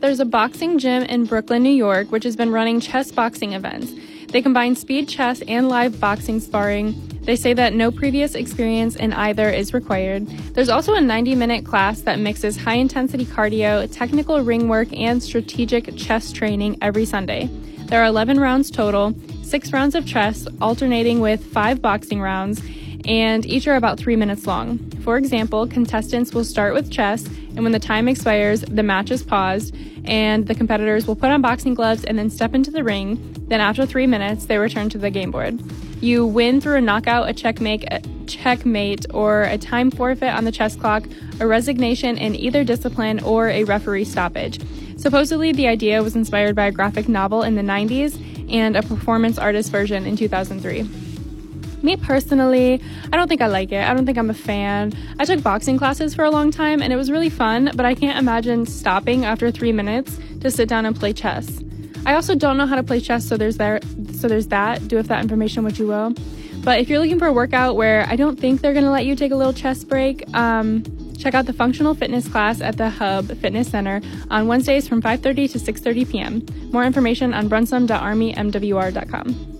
there's a boxing gym in Brooklyn, New York, which has been running chess boxing events. They combine speed chess and live boxing sparring. They say that no previous experience in either is required. There's also a 90-minute class that mixes high-intensity cardio, technical ring work, and strategic chess training every Sunday. There are 11 rounds total, 6 rounds of chess, alternating with 5 boxing rounds, and each are about 3 minutes long. For example, contestants will start with chess, and when the time expires, the match is paused, and the competitors will put on boxing gloves and then step into the ring. Then after 3 minutes, they return to the game board. You win through a knockout, a checkmate, or a time forfeit on the chess clock, a resignation in either discipline, or a referee stoppage. Supposedly, the idea was inspired by a graphic novel in the 90s and a performance artist version in 2003. Me personally, I don't think I like it. I don't think I'm a fan. I took boxing classes for a long time and it was really fun, but I can't imagine stopping after 3 minutes to sit down and play chess. I also don't know how to play chess, so there's that. Do with that information what you will. But if you're looking for a workout where I don't think they're going to let you take a little chess break, check out the functional fitness class at the Hub Fitness Center on Wednesdays from 5:30 to 6:30 p.m. More information on brunsum.armymwr.com.